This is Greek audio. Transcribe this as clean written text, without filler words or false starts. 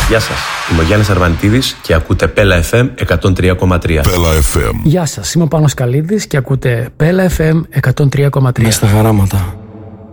Γεια σας, είμαι ο Γιάννης Αρβανιτίδης και ακούτε Πέλα FM 103,3. Πέλα FM. Γεια σας, είμαι ο Πάνος Καλίδης και ακούτε Πέλα FM 103,3. Μες στα χαράματα.